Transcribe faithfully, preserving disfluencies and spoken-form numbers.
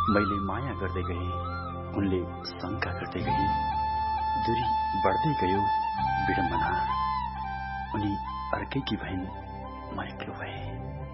मैले माया गर्दै गएँ, उनले शंका गर्दै गइन्। दूरी बढ्दै गयो, विडम्बना। उनी अर्कैकी भइन्, म एक्लो भएँ।